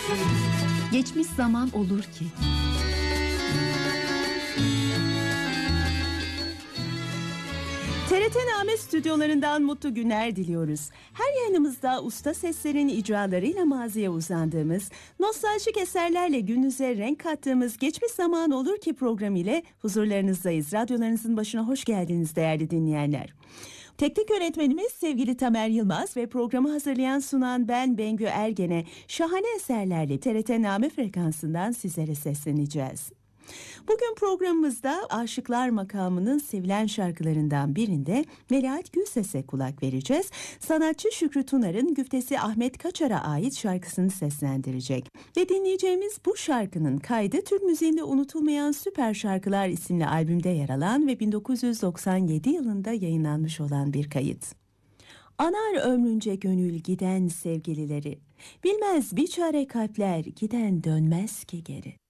Geçmiş zaman olur ki. TRT-Name stüdyolarından mutlu günler diliyoruz. Her yayınımızda usta seslerin icralarıyla maziye uzandığımız, nostaljik eserlerle gününüze renk kattığımız Geçmiş Zaman Olur Ki programı ile huzurlarınızdayız. Radyolarınızın başına hoş geldiniz değerli dinleyenler. Teknik yönetmenimiz sevgili Tamer Yılmaz ve programı hazırlayan sunan ben Bengü Ergen'e şahane eserlerle TRT-Name frekansından sizlere sesleneceğiz. Bugün programımızda Aşıklar makamının sevilen şarkılarından birinde Melahat Gülses'e kulak vereceğiz. Sanatçı Şükrü Tunar'ın güftesi Ahmet Kaçar'a ait şarkısını seslendirecek. Ve dinleyeceğimiz bu şarkının kaydı Türk müziğinde unutulmayan Süper Şarkılar isimli albümde yer alan ve 1997 yılında yayınlanmış olan bir kayıt. Anar ömrünce gönül giden sevgilileri, bilmez bir çare kalpler giden dönmez ki geri.